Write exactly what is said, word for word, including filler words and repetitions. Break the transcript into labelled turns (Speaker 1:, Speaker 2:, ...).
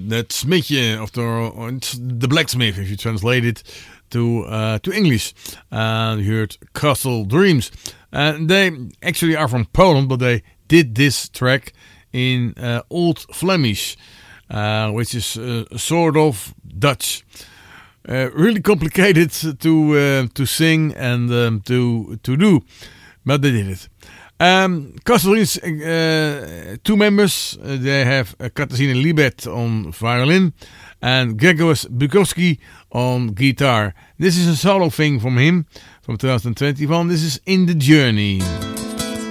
Speaker 1: that smithje, or it's the blacksmith if you translate it to uh, to English. Uh, you heard Castle Dreams. Uh, they actually are from Poland, but they did this track in uh, Old Flemish, uh, which is uh, sort of Dutch. Uh, really complicated to uh, to sing and um, to to do, but they did it. Um, Castle Dreams, uh, two members. Uh, they have uh, Katarzyna Libet on violin and Grzegorz Bukowski on guitar. This is a solo thing from him from twenty twenty-one. This is In the Journey.